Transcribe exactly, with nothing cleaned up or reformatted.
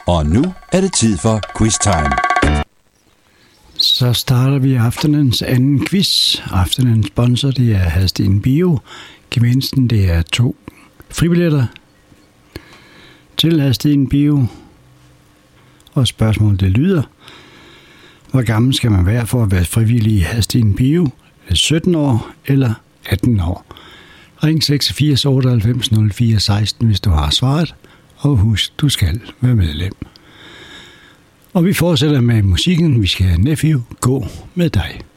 Og nu er det tid for quiz time. Så starter vi aftenens anden quiz. Aftenens sponsor, det er Hadsten Bio. Gevinsten, det er to fribilletter til Hadsten Bio. Og spørgsmålet, det lyder: hvor gammel skal man være for at være frivillig i Hadsten Bio? sytten år eller atten år? Ring seksogfirs otteoghalvfems nul fire seksten, hvis du har svaret. Og husk, du skal være medlem. Og vi fortsætter med musikken. Vi skal have Nephew gå med dig.